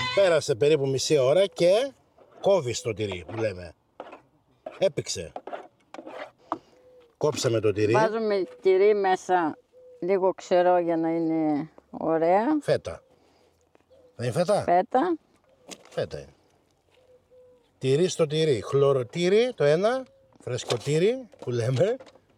Πέρασε περίπου μισή ώρα και κόβεις το τυρί που λέμε. Έπηξε. Κόψαμε το τυρί. Βάζουμε τυρί μέσα, λίγο ξερό για να είναι ωραία. Φέτα. Δεν είναι φέτα? Φέτα. Φέτα είναι. Τυρί στο τυρί. Χλωροτήρι το ένα, φρεσκοτήρι που λέμε.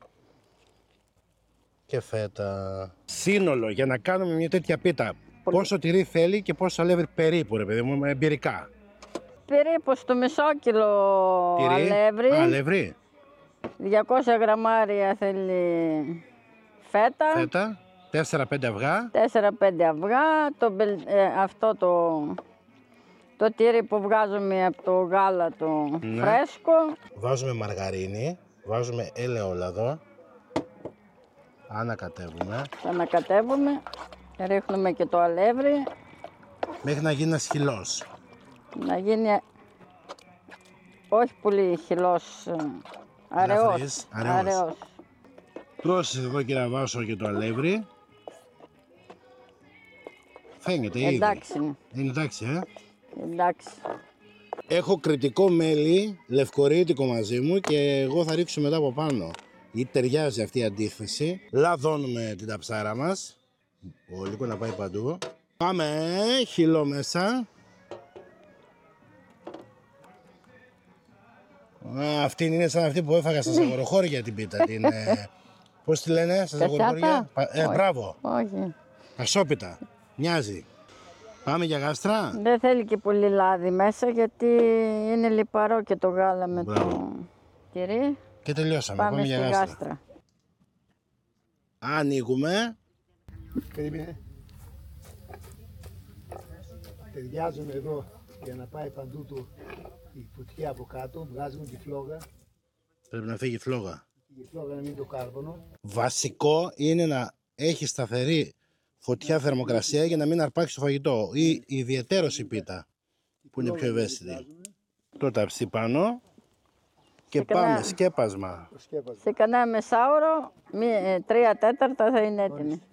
Και φέτα. Σύνολο για να κάνουμε μια τέτοια πίτα. Πόσο τυρί θέλει και πόσο αλεύρι περίπου, ρε παιδί μου, εμπειρικά. Περίπου στο μισό κιλό αλεύρι. Αλεύρι. 200 γραμμάρια θέλει φέτα. Φέτα. 4-5 αυγά. 4-5 αυγά. Αυτό το τύρι που βγάζουμε από το γάλα το φρέσκο. Βάζουμε μαργαρίνη. Βάζουμε ελαιόλαδο. Ανακατεύουμε. Ανακατεύουμε. Ρίχνουμε και το αλεύρι. Μέχρι να γίνει ένας χυλός. Να γίνει όχι πολύ χυλός, αραιός. Πρόσεχε εδώ και να βάσω και το αλεύρι. Φαίνεται ήδη. Εντάξει είναι. Είναι εντάξει, Εντάξει. Έχω κριτικό μέλι, λευκορύτικο μαζί μου και εγώ θα ρίξω μετά από πάνω. Γιατί ταιριάζει αυτή η αντίθεση. Λαδώνουμε την ταψάρα μας. Λίγο να πάει παντού. Πάμε, χυλό μέσα. Αυτή είναι σαν αυτή που έφαγα στα Ζαγοροχώρια την πίτα. Πώς τη λένε στα Ζαγοροχώρια? Μπράβο. Όχι. Ασόπιτα. Μοιάζει. Πάμε για γάστρα. Δεν θέλει και πολύ λάδι μέσα γιατί είναι λιπαρό και το γάλα με το τυρί. Και τελειώσαμε. Πάμε για στη γάστρα. Ανοίγουμε. Περίμενε. Ταιριάζουμε εδώ για να πάει παντού η φωτιά από κάτω. Βγάζουμε τη φλόγα. Πρέπει να φύγει η φλόγα. Η φλόγα να μην το κάρβονο. Βασικό είναι να έχει σταθερή φωτιά, θερμοκρασία για να μην αρπάξει το φαγητό. Ή ιδιαιτέρως η πίτα που είναι πιο ευαίσθητη. Το ταψί πάνω και πάμε σκέπασμα. Σε κανένα μεσάωρο, 3/4 θα είναι έτοιμη.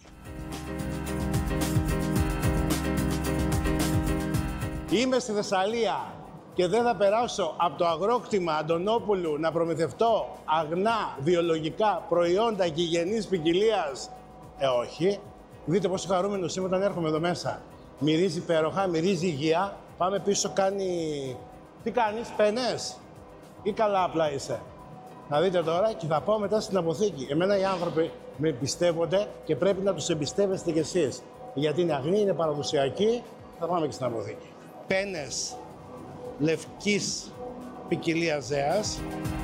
Είμαι στη Θεσσαλία και δεν θα περάσω από το αγρόκτημα Αντωνόπουλου να προμηθευτώ αγνά βιολογικά προϊόντα γηγενής ποικιλίας. Όχι. Δείτε πόσο χαρούμενος είμαι όταν έρχομαι εδώ μέσα. Μυρίζει υπέροχα, μυρίζει υγεία. Πάμε πίσω, κάνει... Τι κάνεις, πένες ή καλά απλά είσαι? Να δείτε τώρα και θα πάω μετά στην αποθήκη. Εμένα οι άνθρωποι με εμπιστεύονται και πρέπει να τους εμπιστεύεστε κι εσείς. Γιατί είναι αγνή, είναι παραδοσιακή, θα πάμε και στην αποθήκη. Πένες λευκής ποικιλίας ζέας.